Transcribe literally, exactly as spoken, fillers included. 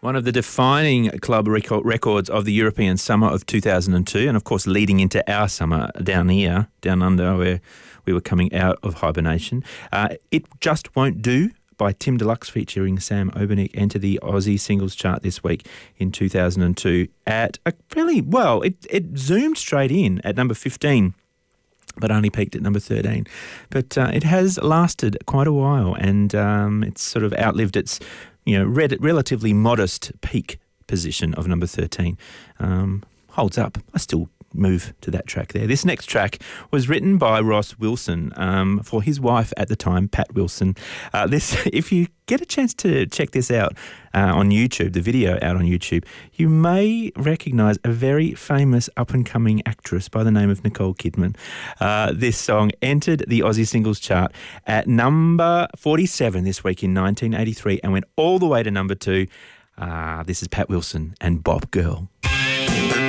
One of the defining club record records of the European summer of two thousand two, and of course leading into our summer down here, down under, where we were coming out of hibernation. Uh, It Just Won't Do by Tim Deluxe featuring Sam Obernick entered the Aussie singles chart this week in two thousand two at a fairly, well, it, it zoomed straight in at number fifteen. But only peaked at number thirteen. But uh, it has lasted quite a while, and um, it's sort of outlived its, you know, red, relatively modest peak position of number thirteen. Um, holds up. I still move to that track there. This next track was written by Ross Wilson um, for his wife at the time, Pat Wilson. Uh, this, if you get a chance to check this out uh, on YouTube, the video out on YouTube, you may recognise a very famous up-and-coming actress by the name of Nicole Kidman. Uh, this song entered the Aussie singles chart at number forty-seven this week in nineteen eighty-three and went all the way to number two. Uh, this is Pat Wilson and Bob Girl.